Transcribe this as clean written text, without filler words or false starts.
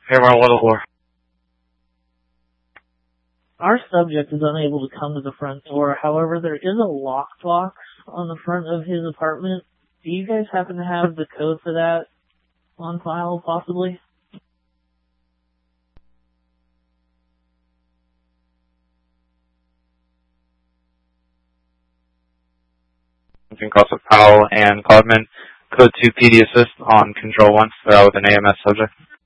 Hairbar Little Whore. Our subject is unable to come to the front door. However, there is a lockbox on the front of his apartment. Do you guys happen to have the code for that on file, possibly? Between Crosswood Powell and Cloudman. Code 2 PD assist on Control 1 with an AMS subject.